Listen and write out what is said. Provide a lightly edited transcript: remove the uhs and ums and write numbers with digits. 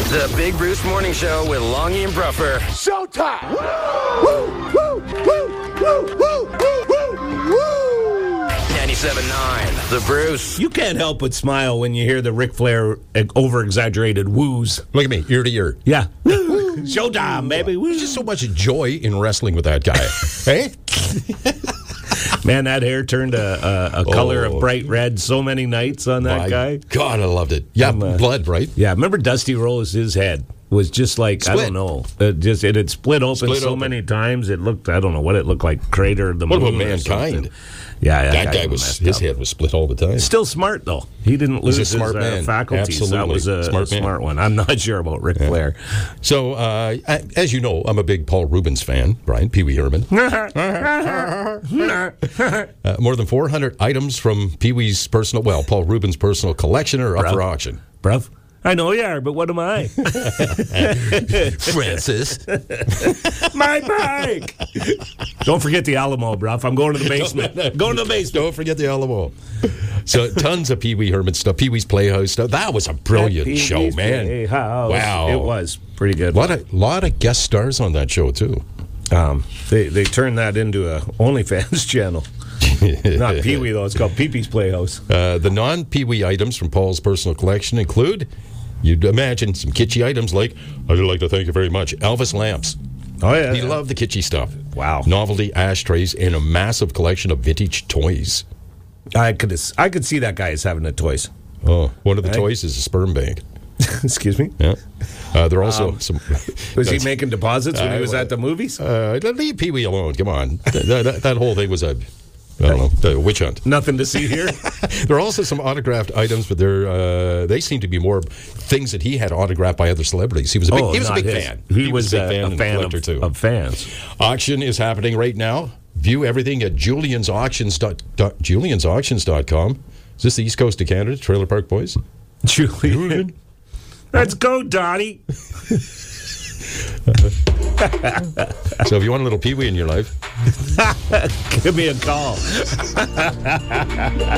The Big Bruce Morning Show with Longy and Bruffer. Showtime! Woo! Woo! Woo! Woo! Woo! Woo! Woo! 97.9, The Bruce. You can't help but smile when you hear the Ric Flair over-exaggerated woos. Look at me, ear to ear. Yeah. Showtime, baby. Woo. There's just so much joy in wrestling with that guy. Hey? Man, that hair turned a color of bright red so many nights on that guy. God, I loved it. Yeah, blood, right? Yeah, remember Dusty Rose, his head was just like, Split. I don't know. It had split open many times. It looked, I don't know what it looked like, crater of the moon. What about or Mankind? something. Yeah, That guy was, his head was split all the time. Still smart, though. He didn't lose He's a smart his man. faculties. Absolutely. That was a smart one. I'm not sure about Ric Flair. So, as you know, I'm a big Paul Rubens fan, Brian, Pee Wee Herman. More than 400 items from Pee Wee's Paul Rubens' personal collection are up for auction. Bruv, I know you are, but what am I? Francis. My bike! Don't forget the Alamo, bruv. I'm going to the basement. Going to the basement. Don't forget the Alamo. So tons of Pee Wee Herman stuff, Pee Wee's Playhouse stuff. That was a brilliant show, man. Playhouse. Wow. It was pretty good. Lot of guest stars on that show, too. They turned that into a OnlyFans channel. Not Pee Wee, though. It's called Pee Pee's Playhouse. The non-Pee Wee items from Paul's personal collection include, you'd imagine, some kitschy items like, I'd like to thank you very much, Elvis lamps. Oh, yeah. He loved the kitschy stuff. Wow. Novelty ashtrays and a massive collection of vintage toys. I could see that guy as having the toys. Oh, one of the toys is a sperm bank. Excuse me? Yeah. There are also some... Was he making deposits when he was at the movies? Leave Pee Wee alone. Come on. That whole thing was a witch hunt. Nothing to see here. There are also some autographed items, but they seem to be more things that he had autographed by other celebrities. He was a big fan. He was a fan and collector too. of fans. Auction is happening right now. View everything at juliansauctions.com. Is this the East Coast of Canada, Trailer Park Boys? Julian. Let's go, Dottie. So if you want a little Pee Wee in your life, give me a call.